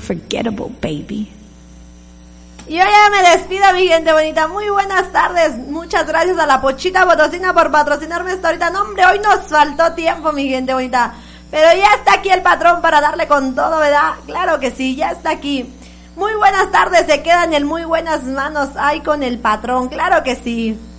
unforgettable, baby. Y yo ya me despido, mi gente bonita. Muy buenas tardes. Muchas gracias a la Pochita Potosina por patrocinarme esta ahorita. No, hombre, hoy nos faltó tiempo, mi gente bonita. Pero ya está aquí el patrón para darle con todo, ¿verdad? Claro que sí, ya está aquí. Muy buenas tardes, se quedan en muy buenas manos ahí con el patrón, claro que sí.